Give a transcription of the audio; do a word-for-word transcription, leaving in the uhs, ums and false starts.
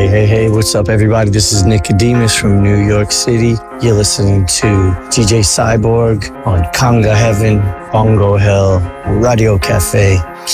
Hey, hey, hey, what's up, everybody? This is Nicodemus from New York City. You're listening to D J Cyborg on Conga Heaven, Bongo Hell, Radio Cafe.